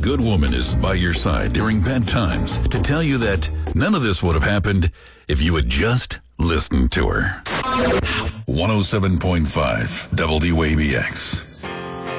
good woman is by your side during bad times to tell you that none of this would have happened if you had just listened to her. 107.5 WABX.